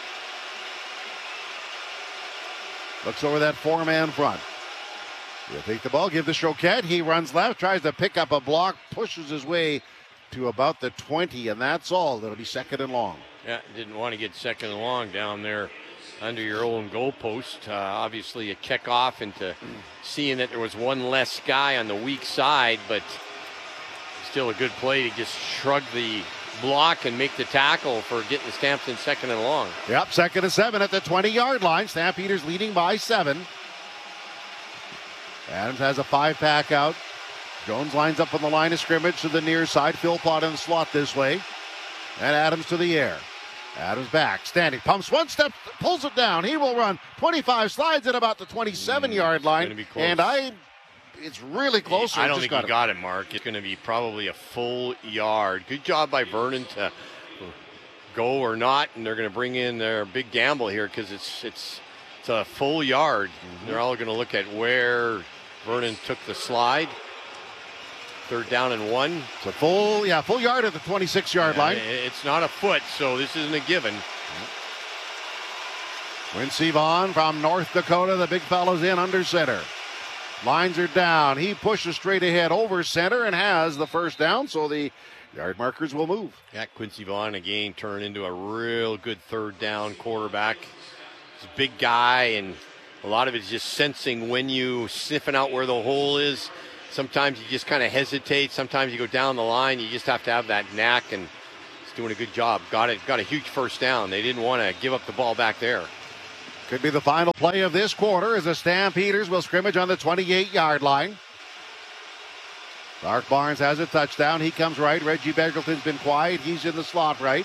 Looks over that four-man front. He'll take the ball, give to Choquette. He runs left, tries to pick up a block, pushes his way to about the 20, and that's all. That'll be second and long. Yeah, didn't want to get second and long down there under your own goalpost. Obviously a check off into seeing that there was one less guy on the weak side, but still a good play to just shrug the block and make the tackle for getting the Stamps in second and long. Yep, second and 7 at the 20-yard line. Stampeders leading by 7. Adams has a 5-pack out. Jones lines up on the line of scrimmage to the near side. Philpott in the slot this way. And Adams to the air. Adams back, standing, pumps one step, pulls it down. He will run 25, slides at about the 27-yard line. And it's really close. I don't think he got it, Mark. It's going to be probably a full yard. Good job by Vernon to go or not, and they're going to bring in their big gamble here because it's a full yard. They're all going to look at where Vernon took the slide. Third down and 1. It's a full yard at the 26-yard line. It's not a foot, so this isn't a given. Quincy Vaughn from North Dakota. The big fellow's in under center. Lines are down. He pushes straight ahead over center and has the first down, so the yard markers will move. Yeah, Quincy Vaughn again turned into a real good third down quarterback. He's a big guy and A lot of it is just sensing when you sniffing out where the hole is. Sometimes you just kind of hesitate. Sometimes you go down the line. You just have to have that knack, and he's doing a good job. Got a huge first down. They didn't want to give up the ball back there. Could be the final play of this quarter as the Stampeders will scrimmage on the 28-yard line. Clark Barnes has a touchdown. He comes right. Reggie Begelton's been quiet. He's in the slot right.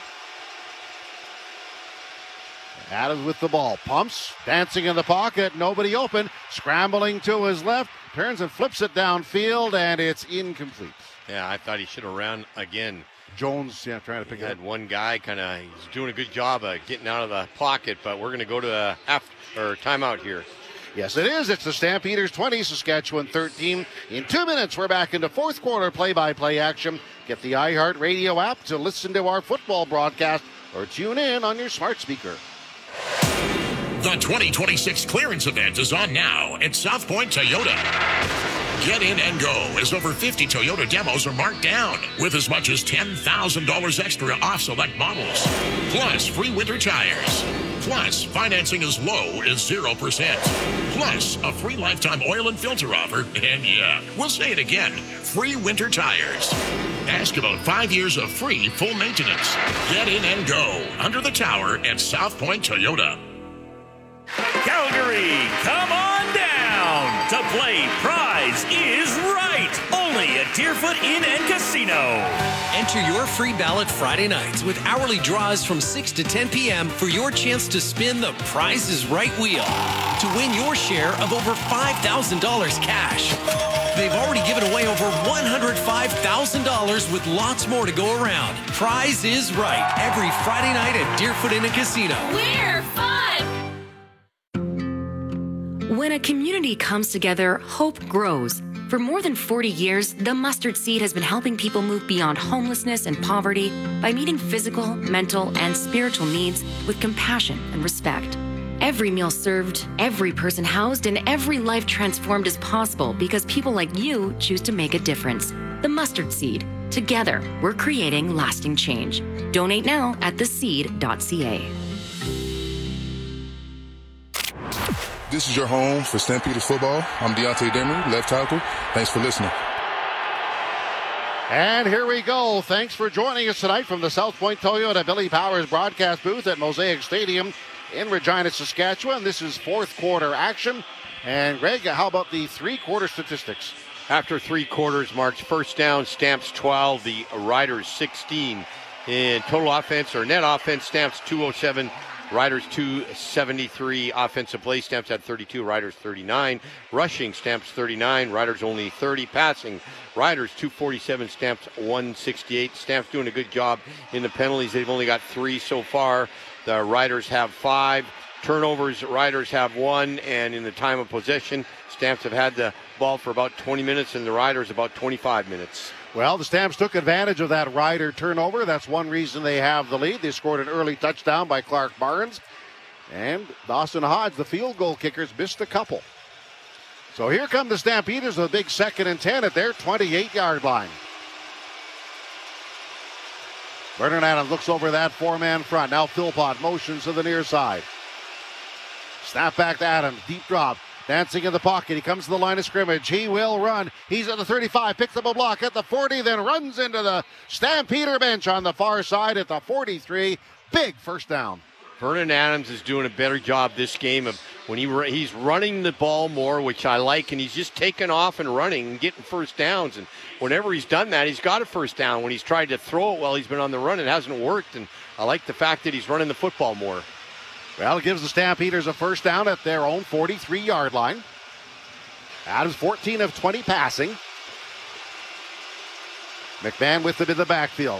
Adams with the ball. Pumps. Dancing in the pocket. Nobody open. Scrambling to his left. Turns and flips it downfield, and it's incomplete. Yeah, I thought he should have ran again. Jones, trying to pick it up. Had one guy he's doing a good job of getting out of the pocket, but we're going to go to a timeout here. Yes, it is. It's the Stampeders 20, Saskatchewan 13. In 2 minutes, we're back into fourth quarter play-by-play action. Get the iHeartRadio app to listen to our football broadcast or tune in on your smart speaker. The 2026 clearance event is on now at South Point Toyota. Get in and go as over 50 Toyota demos are marked down with as much as $10,000 extra off select models. Plus free winter tires. Plus financing as low as 0%. Plus a free lifetime oil and filter offer. And yeah, we'll say it again, free winter tires. Ask about 5 years of free full maintenance. Get in and go under the tower at South Point Toyota. Calgary, come on down to play Prize is Right, only at Deerfoot Inn and Casino. Enter your free ballot Friday nights with hourly draws from 6 to 10 p.m. for your chance to spin the Prize is Right wheel to win your share of over $5,000 cash. They've already given away over $105,000 with lots more to go around. Prize is Right every Friday night at Deerfoot Inn and Casino. We're fun! When a community comes together, hope grows. For more than 40 years, the Mustard Seed has been helping people move beyond homelessness and poverty by meeting physical, mental, and spiritual needs with compassion and respect. Every meal served, every person housed, and every life transformed is possible because people like you choose to make a difference. The Mustard Seed. Together, we're creating lasting change. Donate now at theseed.ca. This is your home for Stampeders football. I'm Deontay Demery, left tackle. Thanks for listening. And here we go. Thanks for joining us tonight from the South Point Toyota Billy Powers broadcast booth at Mosaic Stadium in Regina, Saskatchewan. This is fourth quarter action. And Greg, how about the three-quarter statistics? After 3 quarters, Mark's first down, Stamps 12, the Riders 16. In total offense or net offense, Stamps 207. Riders 273. Offensive play, Stamps had 32. Riders 39. Rushing, Stamps 39. Riders only 30. Passing, Riders 247. Stamps 168. Stamps doing a good job in the penalties. They've only got 3 so far. The Riders have 5. Turnovers, Riders have 1. And in the time of possession, Stamps have had the ball for about 20 minutes and the Riders about 25 minutes. Well, the Stamps took advantage of that Rider turnover. That's one reason they have the lead. They scored an early touchdown by Clark Barnes. And Dawson Hodge, the field goal kickers, missed a couple. So here come the Stampeders with a big 2nd and 10 at their 28-yard line. Bernard Adams looks over that 4-man front. Now Philpott motions to the near side. Snap back to Adams. Deep drop. Dancing in the pocket. He comes to the line of scrimmage. He will run. He's at the 35. Picks up a block at the 40. Then runs into the Stampeder bench on the far side at the 43. Big first down. Vernon Adams is doing a better job this game of when he's running the ball more, which I like, and he's just taking off and running and getting first downs. And whenever he's done that, he's got a first down. When he's tried to throw it while he's been on the run, it hasn't worked. And I like the fact that he's running the football more. Well, it gives the Stampeders a first down at their own 43-yard line. Adams 14 of 20 passing. McMahon with it in the backfield.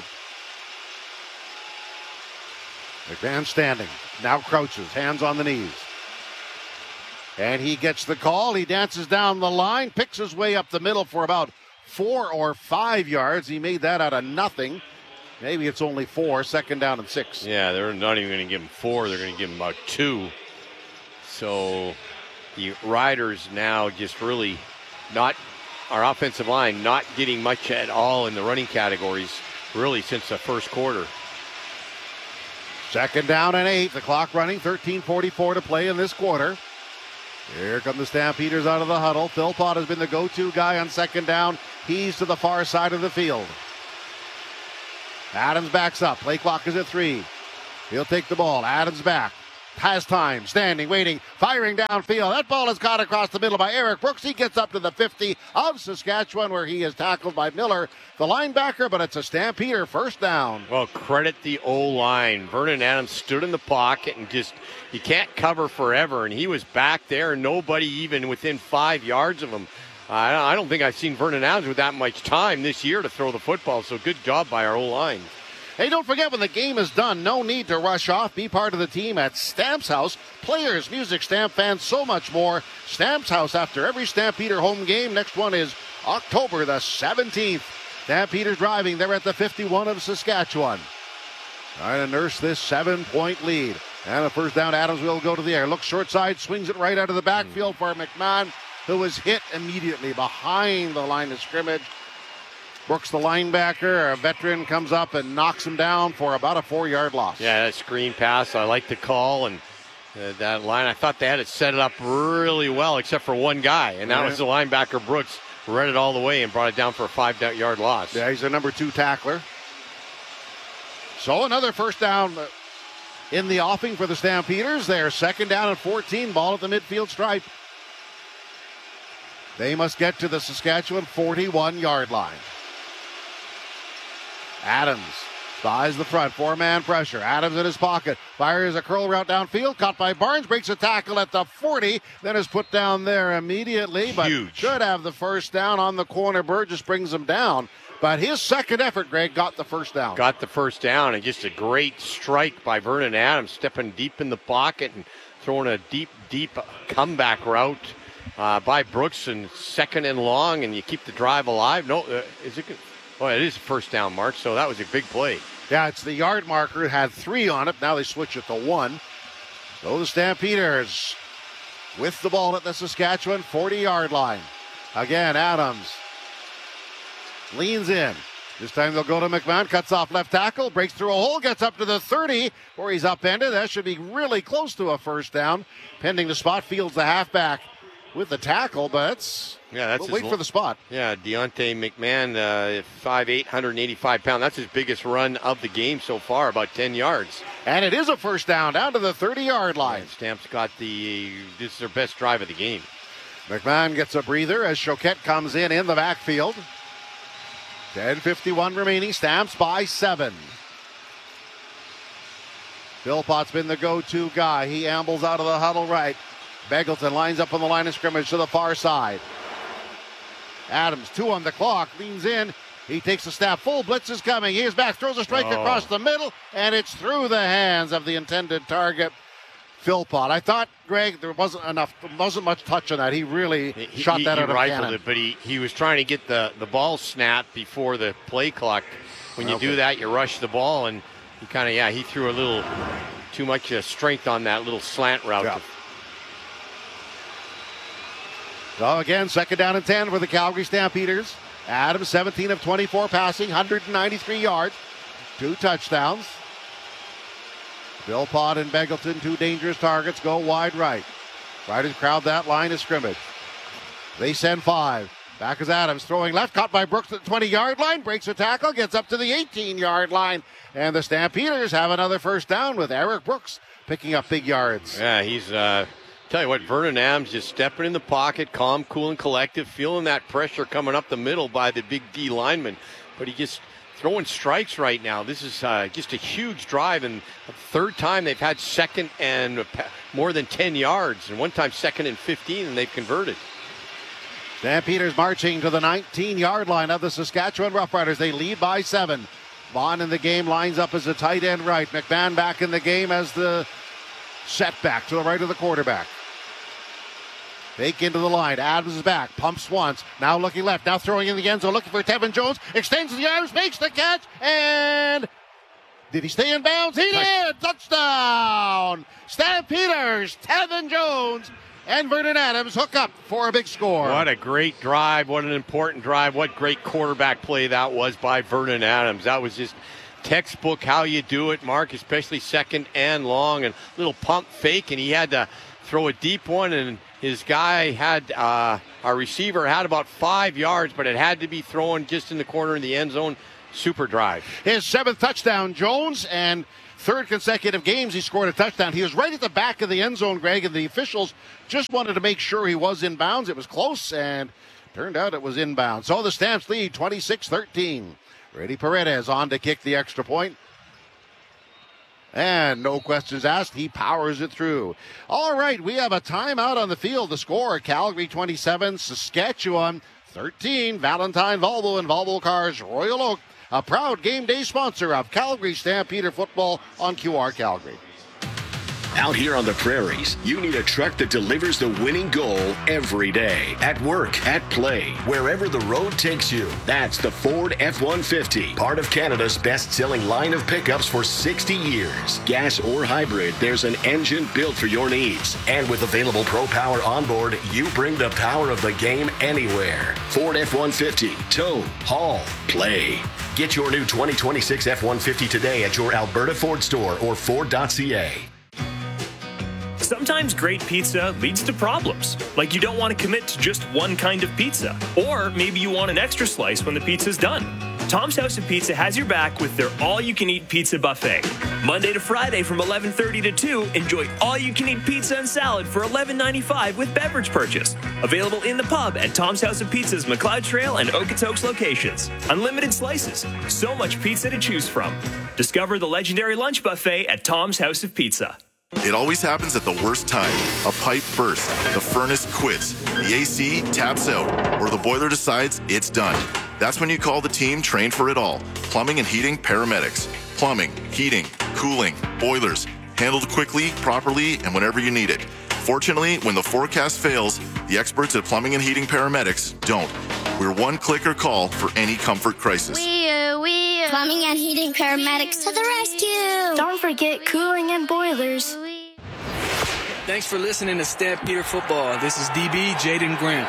McMahon standing. Now crouches, hands on the knees. And he gets the call. He dances down the line, picks his way up the middle for about 4 or 5 yards. He made that out of nothing. Maybe it's only 4, 2nd down and 6. Yeah, they're not even going to give him 4. They're going to give him about 2. So the Riders now just really not, our offensive line not getting much at all in the running categories really since the first quarter. 2nd down and 8. The clock running, 13:44 to play in this quarter. Here come the Stampeders out of the huddle. Philpott has been the go-to guy on second down. He's to the far side of the field. Adams backs up. Play clock is at 3. He'll take the ball. Adams back. Has time. Standing, waiting, firing downfield. That ball is caught across the middle by Eric Brooks. He gets up to the 50 of Saskatchewan where he is tackled by Miller, the linebacker, but it's a Stampeder first down. Well, credit the O-line. Vernon Adams stood in the pocket and just, you can't cover forever, and he was back there, nobody even within 5 yards of him. I don't think I've seen Vernon Adams with that much time this year to throw the football, so good job by our O-line. Hey, don't forget, when the game is done, no need to rush off. Be part of the team at Stamps House. Players, music, stamp fans, so much more. Stamps House after every Stampeder home game. Next one is October the 17th. Stampeders driving. They're at the 51 of Saskatchewan. Trying to nurse this 7-point lead. And a first down. Adams will go to the air. Looks short side, swings it right out of the backfield for McMahon, who was hit immediately behind the line of scrimmage. Brooks, the linebacker, a veteran, comes up and knocks him down for about a 4-yard loss. Yeah, that screen pass, I like the call. And that line, I thought they had it set it up really well, except for one guy. And that was the linebacker, Brooks, who read it all the way and brought it down for a 5-yard loss. Yeah, he's a number 2 tackler. So another first down in the offing for the Stampeders. They're second down and 14, ball at the midfield stripe. They must get to the Saskatchewan 41-yard line. Adams buys the front, 4-man pressure. Adams in his pocket, fires a curl route downfield, caught by Barnes, breaks a tackle at the 40, then is put down there immediately, but should have the first down on the corner. Burgess brings him down, but his second effort, Greg, got the first down. Got the first down, and just a great strike by Vernon Adams, stepping deep in the pocket and throwing a deep comeback route by Brooks, and second and long, and you keep the drive alive. No, is it good? Well, it is a first down mark, so that was a big play. Yeah, it's the yard marker. It had 3 on it. Now they switch it to 1. So the Stampeders with the ball at the Saskatchewan 40-yard line. Again, Adams leans in. This time they'll go to McMahon, cuts off left tackle, breaks through a hole, gets up to the 30 where he's upended. That should be really close to a first down. Pending the spot, fields the halfback with the tackle, but we'll wait for the spot. Yeah, Deontay McMahon, 5'8", 185 pounds. That's his biggest run of the game so far, about 10 yards. And it is a first down to the 30-yard line. Yeah, Stamps got this is their best drive of the game. McMahon gets a breather as Choquette comes in the backfield. 10:51 remaining. Stamps by 7. Philpott's been the go-to guy. He ambles out of the huddle right. Begelton lines up on the line of scrimmage to the far side. Adams, 2 on the clock, leans in. He takes a snap. Full blitz is coming. He is back, throws a strike across the middle, and it's through the hands of the intended target, Philpott. I thought, Greg, there wasn't much touch on that. He really shot that out of a cannon. It, but he was trying to get the ball snapped before the play clock. When you do that, you rush the ball, and he threw a little too much strength on that little slant route. Yeah. So again, second down and 10 for the Calgary Stampeders. Adams, 17 of 24 passing, 193 yards, 2 touchdowns. Philpott and Begelton, 2 dangerous targets, go wide right. Riders crowd that line of scrimmage. They send 5. Back is Adams, throwing left, caught by Brooks at the 20-yard line, breaks a tackle, gets up to the 18-yard line. And the Stampeders have another first down with Eric Brooks picking up big yards. Yeah, he's... Tell you what, Vernon Adams just stepping in the pocket, calm, cool, and collective, feeling that pressure coming up the middle by the big D lineman. But he just throwing strikes right now. This is just a huge drive, and the third time they've had second and more than 10 yards, and one time second and 15, and they've converted. Stampeders marching to the 19-yard line of the Saskatchewan Roughriders. They lead by 7. Vaughn in the game lines up as a tight end right. McMahon back in the game as the setback to the right of the quarterback. Fake into the line. Adams is back. Pumps once. Now looking left. Now throwing in the end zone. Looking for Tevin Jones. Extends the arms. Makes the catch. And did he stay in bounds? He did. Touchdown. Stampeders. Tevin Jones and Vernon Adams hook up for a big score. What a great drive. What an important drive. What great quarterback play that was by Vernon Adams. That was just textbook how you do it, Mark, especially second and long, and little pump fake, and he had to throw a deep one, and his guy had, our receiver had about 5 yards, but it had to be thrown just in the corner in the end zone. Super drive. His 7th touchdown, Jones, and 3rd consecutive games he scored a touchdown. He was right at the back of the end zone, Greg, and the officials just wanted to make sure he was in bounds. It was close, and turned out it was in bounds. So the Stamps lead 26-13. Brady Paredes on to kick the extra point. And no questions asked. He powers it through. All right, we have a timeout on the field. The score, Calgary 27, Saskatchewan 13. Valentine Volvo and Volvo Cars Royal Oak, a proud game day sponsor of Calgary Stampeder football on QR Calgary. Out here on the prairies, you need a truck that delivers the winning goal every day. At work, at play, wherever the road takes you. That's the Ford F-150, part of Canada's best-selling line of pickups for 60 years. Gas or hybrid, there's an engine built for your needs. And with available Pro Power onboard, you bring the power of the game anywhere. Ford F-150, tow, haul, play. Get your new 2026 F-150 today at your Alberta Ford store or Ford.ca. Sometimes great pizza leads to problems, like you don't want to commit to just one kind of pizza, or maybe you want an extra slice when the pizza's done. Tom's House of Pizza has your back with their all-you-can-eat pizza buffet. Monday to Friday from 11:30 to 2, enjoy all-you-can-eat pizza and salad for $11.95 with beverage purchase. Available in the pub at Tom's House of Pizza's McLeod Trail and Okotoks locations. Unlimited slices, so much pizza to choose from. Discover the legendary lunch buffet at Tom's House of Pizza. It always happens at the worst time. A pipe bursts, the furnace quits, the AC taps out, or the boiler decides it's done. That's when you call the team trained for it all. Plumbing and Heating Paramedics. Plumbing, heating, cooling, boilers. Handled quickly, properly, and whenever you need it. Fortunately, when the forecast fails, the experts at Plumbing and Heating Paramedics don't. We're one click or call for any comfort crisis. Plumbing and Heating Paramedics to the rescue. Don't forget cooling and boilers. Thanks for listening to Stampeder Football. This is DB Jaden Grant.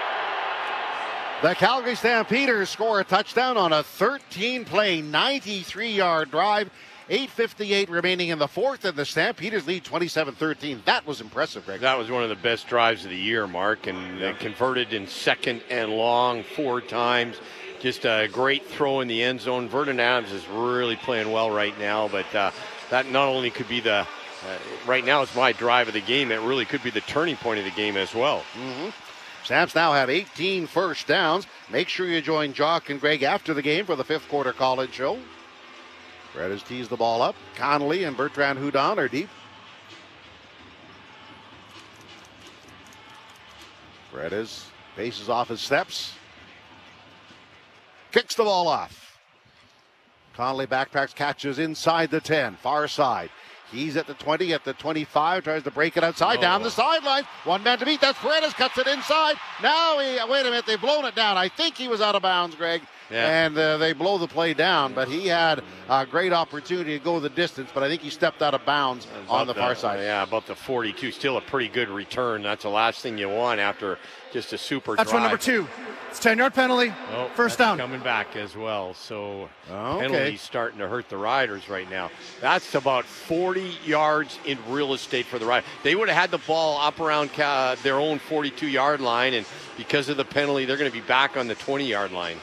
The Calgary Stampeders score a touchdown on a 13-play, 93-yard drive. 8:58 remaining in the fourth, and the Stampeders lead 27-13. That was impressive, Greg. That was one of the best drives of the year, Mark, and they converted in 2nd and long 4 times. Just a great throw in the end zone. Vernon Adams is really playing well right now, but that not only could be the right now it's my drive of the game, it really could be the turning point of the game as well. Stamps now have 18 first downs. Make sure you join Jock and Greg after the game for the 5th quarter call-in show. Brett has teased the ball up. Connolly and Bertrand Hudon are deep. Brett paces off his steps. Kicks the ball off. Connolly backpacks, catches inside the 10, far side. He's at the 20, at the 25, tries to break it outside, down the sideline. One man to beat, that's Paredes, cuts it inside. Now wait a minute, they've blown it down. I think he was out of bounds, Greg. Yeah. And they blow the play down, but he had a great opportunity to go the distance, but I think he stepped out of bounds on the far side. Yeah, about the 42. Still a pretty good return. That's the last thing you want after just a super That's drive. That's number 2. It's 10-yard penalty, first down. Coming back as well, so penalties starting to hurt the Riders right now. That's about 40 yards in real estate for the Riders. They would have had the ball up around their own 42-yard line, and because of the penalty, they're going to be back on the 20-yard line.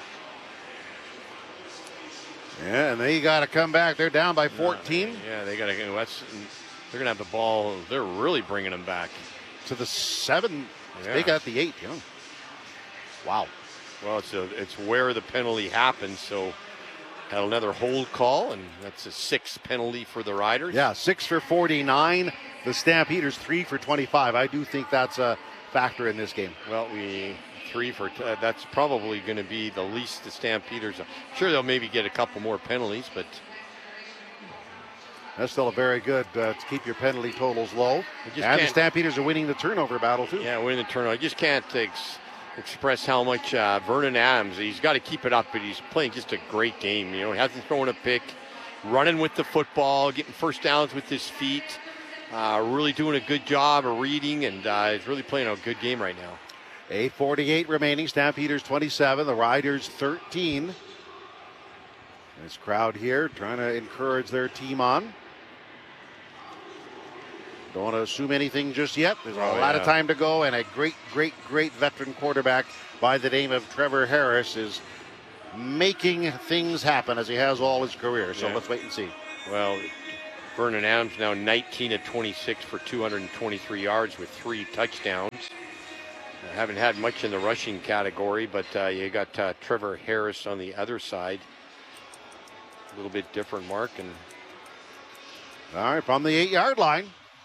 Yeah, and they got to come back. They're down by 14. Yeah, they got to. They're going to have the ball. They're really bringing them back to the 7. Yeah. They got the 8. Yeah. Wow. Well, it's where the penalty happened. So had another hold call, and that's a 6th penalty for the Riders. Yeah, 6 for 49. The Stampeders 3 for 25. I do think that's a factor in this game. Well, 3 for that's probably going to be the least the Stampeders. I'm sure they'll maybe get a couple more penalties, but that's still a very good to keep your penalty totals low. And the Stampeders are winning the turnover battle too. Yeah, winning the turnover. I just can't express how much Vernon Adams, he's got to keep it up, but he's playing just a great game. You know, he hasn't thrown a pick, running with the football, getting first downs with his feet, really doing a good job of reading, and he's really playing a good game right now. 8:48 remaining. Stampeders 27, the Riders 13. This crowd here trying to encourage their team on. Don't want to assume anything just yet. There's a lot of time to go, and a great veteran quarterback by the name of Trevor Harris is making things happen as he has all his career. So let's wait and see. Well, Vernon Adams now 19 of 26 for 223 yards with 3 touchdowns. Haven't had much in the rushing category, but you got Trevor Harris on the other side. A little bit different mark. And all right, from the 8-yard line.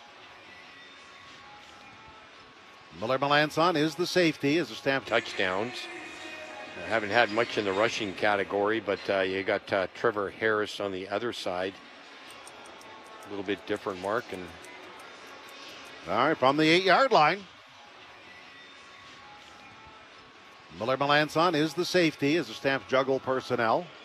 Miller Melanson is the safety as a stamp. Touchdowns. Haven't had much in the rushing category, but you got Trevor Harris on the other side. A little bit different mark. And all right, from the 8-yard line. Miller Melanson is the safety as a staff juggle personnel.